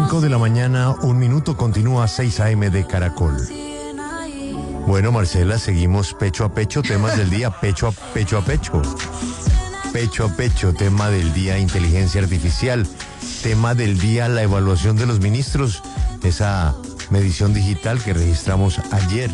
5 de la mañana, 1 minuto, continúa 6 AM de Caracol. Bueno, Marcela, seguimos pecho a pecho, temas del día, pecho a pecho. Pecho a pecho, tema del día, inteligencia artificial. Tema del día, la evaluación de los ministros, esa medición digital que registramos ayer.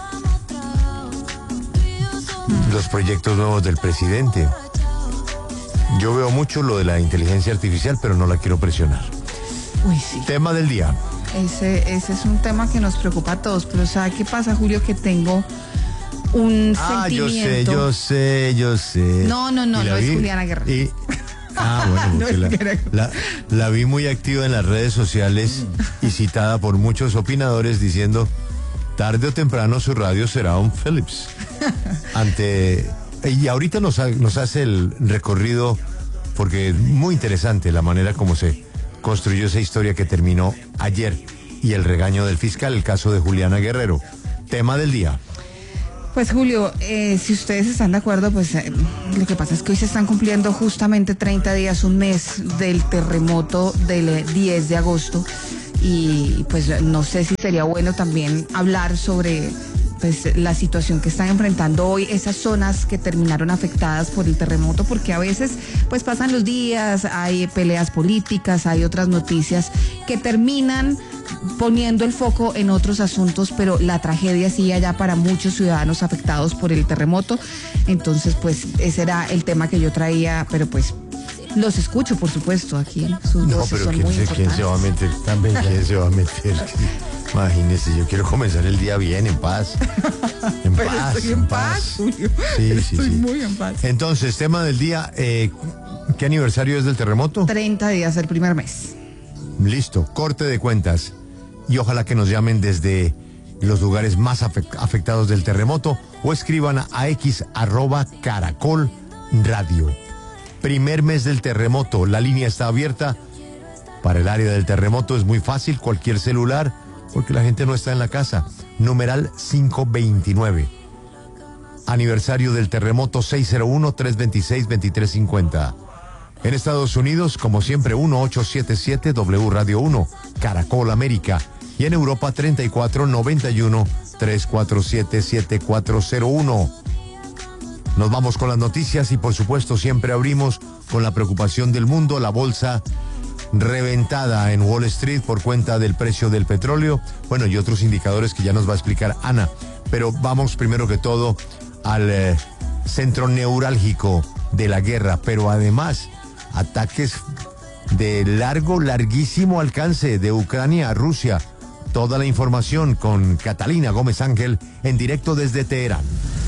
Los proyectos nuevos del presidente. Yo veo mucho lo de la inteligencia artificial, pero no la quiero presionar. Uy, sí. Tema del día. Ese es un tema que nos preocupa a todos, pero ¿sabe qué pasa, Julio? Que tengo un sentimiento. Yo sé. No es Juliana Guerrero. Bueno, porque la vi muy activa en las redes sociales y citada por muchos opinadores diciendo, tarde o temprano su radio será un Philips. Y ahorita nos hace el recorrido, porque es muy interesante la manera como se construyó esa historia que terminó ayer y el regaño del fiscal, el caso de Juliana Guerrero. Tema del día. Pues Julio, si ustedes están de acuerdo, pues lo que pasa es que hoy se están cumpliendo justamente 30 días, un mes del terremoto del 10 de agosto y pues no sé si sería bueno también hablar sobre pues la situación que están enfrentando hoy esas zonas que terminaron afectadas por el terremoto, porque a veces pues pasan los días, hay peleas políticas, hay otras noticias que terminan poniendo el foco en otros asuntos, pero la tragedia sigue allá para muchos ciudadanos afectados por el terremoto. Entonces pues ese era el tema que yo traía, pero pues los escucho, por supuesto, aquí sus voces son muy importantes. ¿Quién se va a meter? ¿Quién se va a meter? Imagínese, yo quiero comenzar el día bien, en paz. Estoy en paz, Julio. Sí. Estoy muy en paz. Entonces, tema del día, ¿qué aniversario es del terremoto? 30 días, el primer mes. Listo, corte de cuentas. Y ojalá que nos llamen desde los lugares más afectados del terremoto o escriban a x@Caracol Radio. Primer mes del terremoto, la línea está abierta. Para el área del terremoto es muy fácil, cualquier celular, porque la gente no está en la casa. Numeral 529. Aniversario del terremoto 601-326-2350. En Estados Unidos, como siempre, 1877 W Radio 1, Caracol América. Y en Europa, 3491-347-7401. Nos vamos con las noticias y por supuesto siempre abrimos con la preocupación del mundo, la bolsa reventada en Wall Street por cuenta del precio del petróleo, bueno, y otros indicadores que ya nos va a explicar Ana, pero vamos primero que todo al centro neurálgico de la guerra, pero además ataques de larguísimo alcance de Ucrania a Rusia. Toda la información con Catalina Gómez Ángel en directo desde Teherán.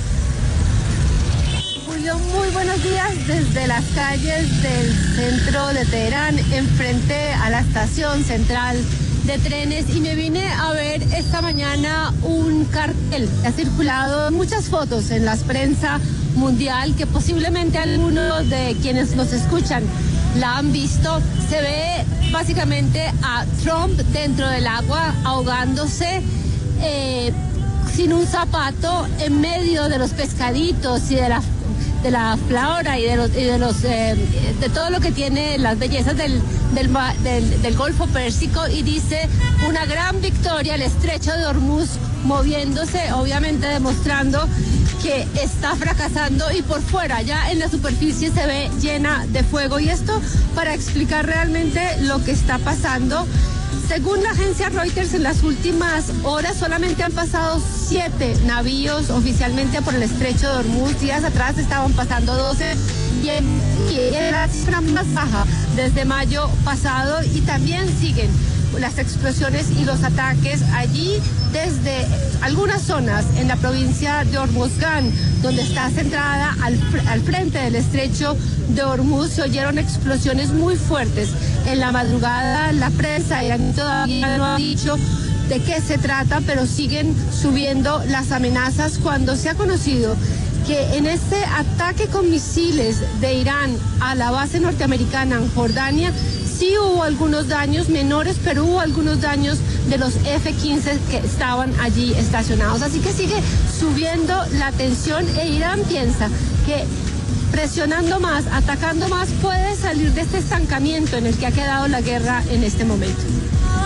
Muy buenos días desde las calles del centro de Teherán, enfrente a la estación central de trenes, y me vine a ver esta mañana un cartel que ha circulado muchas fotos en la prensa mundial, que posiblemente algunos de quienes nos escuchan la han visto. Se ve básicamente a Trump dentro del agua ahogándose, sin un zapato, en medio de los pescaditos y de la flora y de todo lo que tiene las bellezas del Golfo Pérsico, y dice una gran victoria, el estrecho de Hormuz moviéndose, obviamente demostrando que está fracasando, y por fuera ya en la superficie se ve llena de fuego, y esto para explicar realmente lo que está pasando. Según la agencia Reuters, en las últimas horas solamente han pasado 7 navíos oficialmente por el estrecho de Hormuz. Días atrás estaban pasando 12 y es la cifra más baja desde mayo pasado, y también siguen las explosiones y los ataques allí desde algunas zonas en la provincia de Hormozgan, donde está centrada al frente del estrecho de Hormuz. Se oyeron explosiones muy fuertes en la madrugada. La prensa iraní todavía no ha dicho de qué se trata, pero siguen subiendo las amenazas cuando se ha conocido que en este ataque con misiles de Irán a la base norteamericana en Jordania sí hubo algunos daños menores, pero hubo algunos daños de los F-15 que estaban allí estacionados. Así que sigue subiendo la tensión, e Irán piensa que presionando más, atacando más, puede salir de este estancamiento en el que ha quedado la guerra en este momento.